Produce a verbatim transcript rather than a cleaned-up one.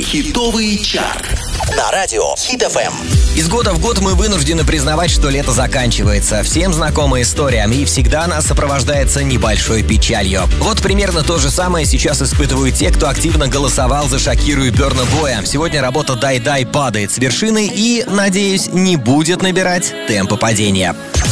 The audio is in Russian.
Хитовый чарт на радио Хит эф эм. Из года в год мы вынуждены признавать, что лето заканчивается. Всем знакомая история, и всегда она сопровождается небольшой печалью. Вот примерно то же самое сейчас испытывают те, кто активно голосовал за Шакиру и Бёрна Боя. Сегодня работа «Дай-Дай» падает с вершины и, надеюсь, не будет набирать темпа падения.